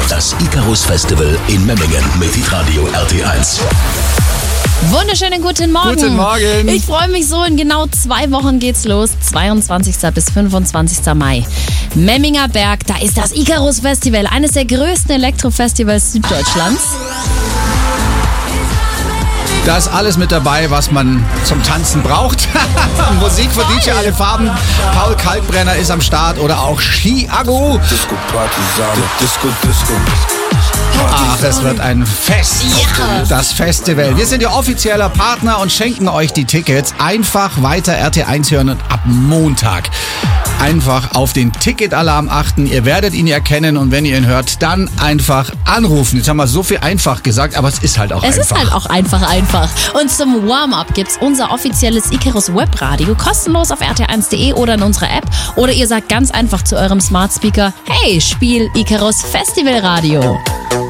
Das Icarus Festival in Memmingen mit Hitradio RT1. Wunderschönen guten Morgen. Guten Morgen. Ich freue mich so, in genau 2 Wochen geht's los. 22. bis 25. Mai. Memminger Berg, da ist das Icarus Festival, eines der größten Elektrofestivals Süddeutschlands. Da ist alles mit dabei, was man zum Tanzen braucht. Musik von DJ Alle Farben. Paul Kalkbrenner ist am Start oder auch Chiago. Ach, es wird ein Fest. Ja. Das Festival. Wir sind Ihr offizieller Partner und schenken euch die Tickets. Einfach weiter RT1 hören und ab Montag einfach auf den Ticketalarm achten. Ihr werdet ihn erkennen und wenn ihr ihn hört, dann einfach anrufen. Jetzt haben wir so viel einfach gesagt, aber es ist halt auch einfach. Es ist halt auch einfach. Und zum Warm-up gibt's unser offizielles Icarus Webradio, kostenlos auf rt1.de oder in unserer App. Oder ihr sagt ganz einfach zu eurem Smart Speaker, hey, spiel Icarus Festival Radio.